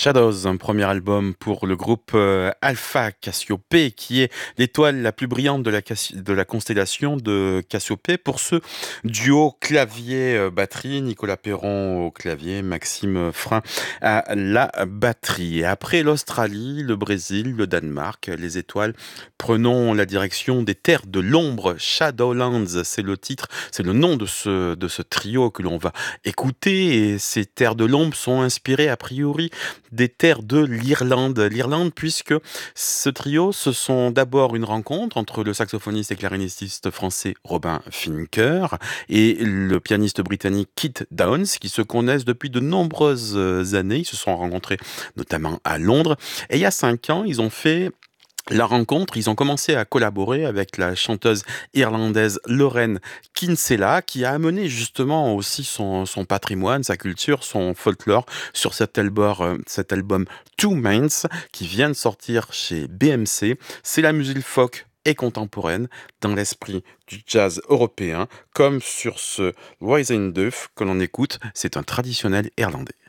Shadows, un premier album pour le groupe Alpha Cassiopée, qui est l'étoile la plus brillante de la constellation de Cassiopée. Pour ce duo clavier-batterie, Nicolas Perron au clavier, Maxime Frein à la batterie. Et après l'Australie, le Brésil, le Danemark, les étoiles, prenons la direction des terres de l'ombre. Shadowlands, c'est le titre, c'est le nom de ce trio que l'on va écouter. Et ces terres de l'ombre sont inspirées a priori des terres de l'Irlande. L'Irlande, puisque ce trio, ce sont d'abord une rencontre entre le saxophoniste et clarinettiste français Robin Finker et le pianiste britannique Kit Downes, qui se connaissent depuis de nombreuses années. Ils se sont rencontrés notamment à Londres. Et il y a 5 ans, ils ont fait la rencontre, ils ont commencé à collaborer avec la chanteuse irlandaise Lauren Kinsella, qui a amené justement aussi son patrimoine, sa culture, son folklore sur cet album Two Minds qui vient de sortir chez BMC. C'est la musique folk et contemporaine dans l'esprit du jazz européen, comme sur ce Rising Duff que l'on écoute, c'est un traditionnel irlandais.